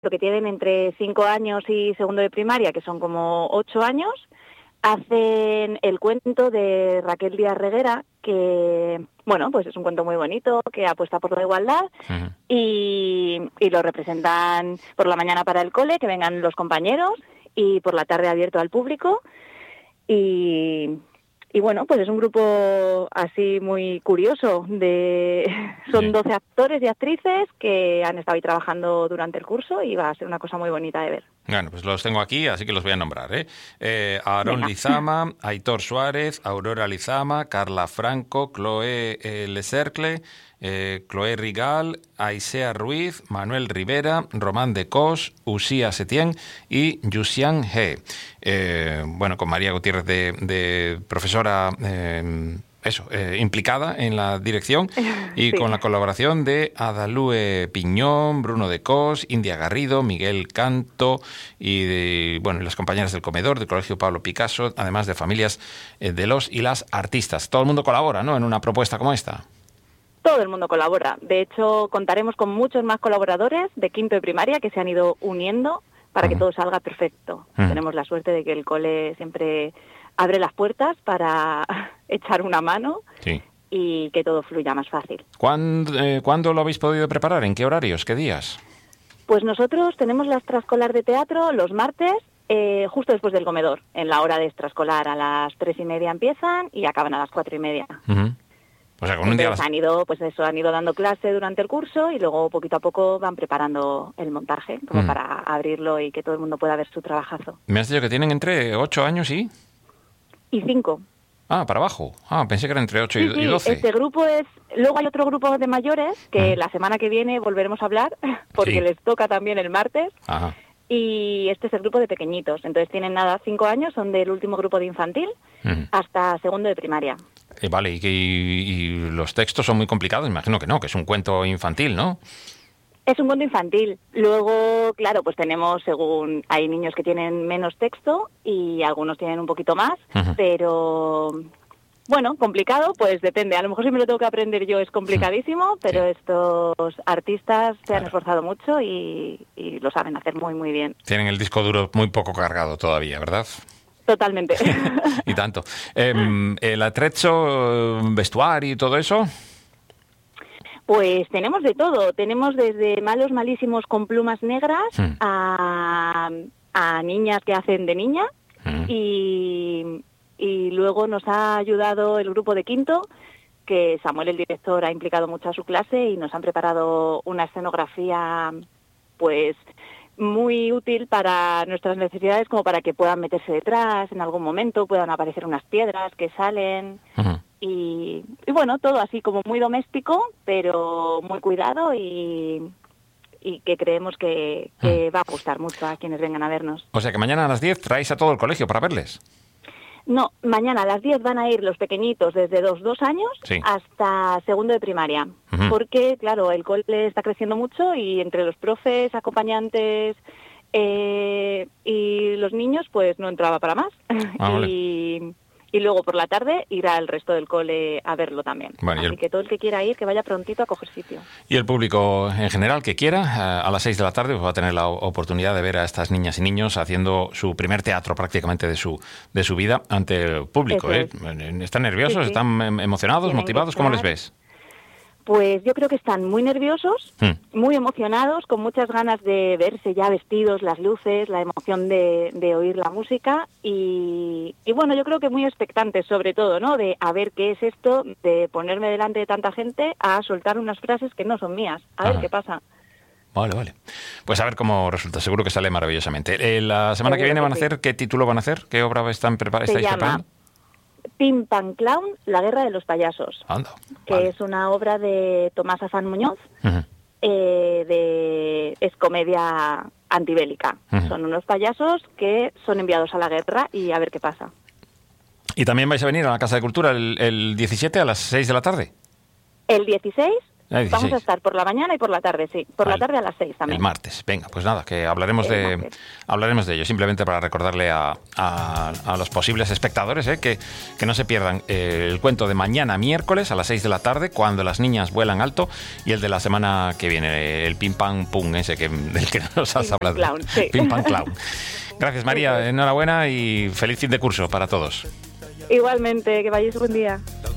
que tienen entre 5 años y segundo de primaria, que son como 8 años, hacen el cuento de Raquel Díaz Reguera, que, bueno, pues es un cuento muy bonito, que apuesta por la igualdad, y lo representan por la mañana para el cole, que vengan los compañeros, y por la tarde abierto al público, y bueno, pues es un grupo así muy curioso. Son 12 actores y actrices que han estado ahí trabajando durante el curso y va a ser una cosa muy bonita de ver. Bueno, pues los tengo aquí, así que los voy a nombrar, Aarón Lizama, Aitor Suárez, Aurora Lizama, Carla Franco, Chloé Lecercle, Chloé Rigal, Aisea Ruiz, Manuel Rivera, Román de Cos, Usía Setién y Yusian He. Bueno, con María Gutiérrez de profesora implicada en la dirección y con la colaboración de Adalúe Piñón, Bruno de Cos, India Garrido, Miguel Canto y las compañeras del comedor del Colegio Pablo Picasso, además de familias de los y las artistas. Todo el mundo colabora, ¿no?, en una propuesta como esta. Todo el mundo colabora. De hecho, contaremos con muchos más colaboradores de quinto de primaria que se han ido uniendo para que todo salga perfecto. Tenemos la suerte de que el cole siempre abre las puertas para echar una mano y que todo fluya más fácil. ¿Cuándo lo habéis podido preparar? ¿En qué horarios? ¿Qué días? Pues nosotros tenemos la extraescolar de teatro los martes, justo después del comedor. En la hora de extraescolar a las 3:30 empiezan y acaban a las 4:30. O sea, con un día han ido dando clase durante el curso y luego poquito a poco van preparando el montaje como para abrirlo y que todo el mundo pueda ver su trabajazo. Me has dicho que tienen entre 8 años y 5. Ah, para abajo. Ah, pensé que era entre 8 y 12. Este grupo es... Luego hay otro grupo de mayores que la semana que viene volveremos a hablar porque les toca también el martes. Ajá. Y este es el grupo de pequeñitos. Entonces tienen 5 años, son del último grupo de infantil hasta segundo de primaria. Vale, y los textos son muy complicados, imagino que no, que es un cuento infantil, ¿no? Es un cuento infantil. Luego, claro, pues tenemos, hay niños que tienen menos texto y algunos tienen un poquito más, pero bueno, complicado, pues depende. A lo mejor si me lo tengo que aprender yo es complicadísimo, pero estos artistas se han esforzado mucho y lo saben hacer muy, muy bien. Tienen el disco duro muy poco cargado todavía, ¿verdad? Totalmente. Y tanto. ¿El atrecho, vestuario y todo eso? Pues tenemos de todo. Tenemos desde malos malísimos con plumas negras a niñas que hacen de niña y luego nos ha ayudado el grupo de quinto, que Samuel, el director, ha implicado mucho a su clase y nos han preparado una escenografía pues muy útil para nuestras necesidades, como para que puedan meterse detrás en algún momento, puedan aparecer unas piedras que salen y bueno, todo así como muy doméstico, pero muy cuidado y que creemos que va a gustar mucho a quienes vengan a vernos. O sea que mañana a las 10 traéis a todo el colegio para verles. No, mañana a las 10 van a ir los pequeñitos desde 2 años hasta segundo de primaria, porque claro, el cole está creciendo mucho y entre los profes, acompañantes y los niños pues no entraba para más. Y luego por la tarde irá el resto del cole a verlo también. Bueno, así que todo el que quiera ir, que vaya prontito a coger sitio. Y el público en general que quiera, a las 6 de la tarde pues va a tener la oportunidad de ver a estas niñas y niños haciendo su primer teatro prácticamente de su vida ante el público. ¿Están nerviosos? ¿Están emocionados, motivados? ¿Cómo les ves? Pues yo creo que están muy nerviosos, muy emocionados, con muchas ganas de verse ya vestidos, las luces, la emoción de oír la música y bueno, yo creo que muy expectantes sobre todo, ¿no? De a ver qué es esto, de ponerme delante de tanta gente a soltar unas frases que no son mías, a ver qué pasa. Vale. Pues a ver cómo resulta, seguro que sale maravillosamente. La semana que viene van a hacer, ¿qué título van a hacer? ¿Qué obra estáis preparando? Pim Pam Clown, la guerra de los payasos, que es una obra de Tomás Afán Muñoz, es comedia antibélica. Son unos payasos que son enviados a la guerra y a ver qué pasa. ¿Y también vais a venir a la Casa de Cultura el 17 a las 6 de la tarde? El 16 Vamos a estar por la mañana y por la tarde, sí. Por la tarde a las 6 también. El martes. Venga, pues nada, que hablaremos de ello. Simplemente para recordarle a los posibles espectadores que no se pierdan el cuento de mañana miércoles a las 6 de la tarde, cuando las niñas vuelan alto, y el de la semana que viene, el Pim Pam Pum ese del que nos has hablado. Clown, sí. Pim Pam Clown. Gracias, María. Enhorabuena y feliz fin de curso para todos. Igualmente, que vayáis buen día.